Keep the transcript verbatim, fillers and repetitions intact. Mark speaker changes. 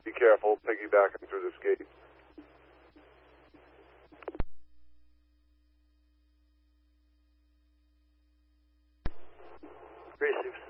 Speaker 1: Be careful, piggybacking through this gate.
Speaker 2: three six